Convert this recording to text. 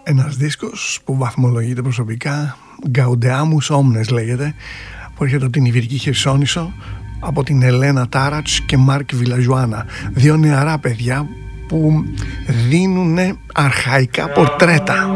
Ένας δίσκος που βαθμολογείται προσωπικά, Gaudeamus Omnes λέγεται, που έρχεται από την Ιβηρική Χερσόνησο, από την Ελένα Τάρατς και Μάρκ Βιλαζουάνα, δύο νεαρά παιδιά που δίνουν αρχαϊκά πορτρέτα.